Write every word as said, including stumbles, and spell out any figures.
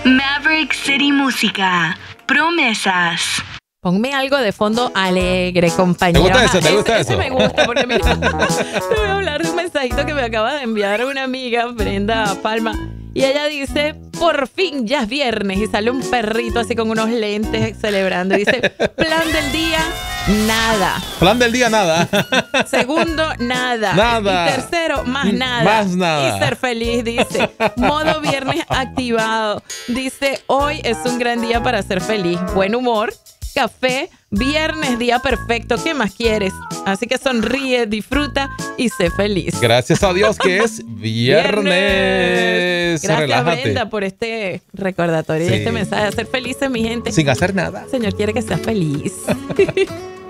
Maverick City Música. Promesas. Ponme algo de fondo alegre, compañero. ¿Te gusta eso? ¿Te gusta ese, eso? Ese me gusta porque mira, te voy a hablar de un mensajito que me acaba de enviar una amiga, Brenda Palma. Y ella dice, por fin ya es viernes. Y sale un perrito así con unos lentes celebrando. Y dice, plan del día, nada. Plan del día, nada. Segundo, nada. Nada. Y tercero, más nada. Más nada. Y ser feliz, dice. Modo viernes activado. Dice, hoy es un gran día para ser feliz. Buen humor, café, viernes, día perfecto. ¿Qué más quieres? Así que sonríe, disfruta y sé feliz. Gracias a Dios que es viernes. viernes. Gracias, Relájate. Brenda, por este recordatorio Sí. y este mensaje de ser felices, mi gente. Sin hacer nada. El Señor quiere que seas feliz.